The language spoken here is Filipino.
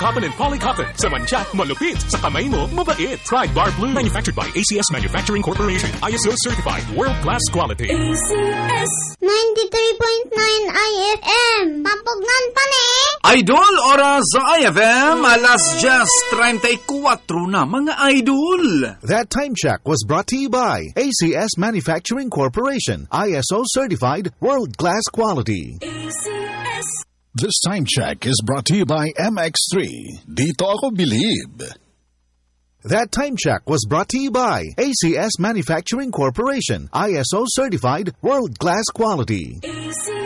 Cotton and Polycotton. Sa mancha, malupit. Sa kamay mo, mabait. Try Bar Blue. Manufactured by ACS Manufacturing Corporation. ISO certified. World-class quality. ACS 93.9 IFM. Pampugnan pa ni. Idol, oras sa IFM, alas 10:34 na, mga idol. That time check was brought to you by ACS Manufacturing Corporation. ISO certified. World-class quality. ACS. This time check is brought to you by MX3. Dito ako bilib. That time check was brought to you by ACS Manufacturing Corporation. ISO certified. World-class quality. ACS.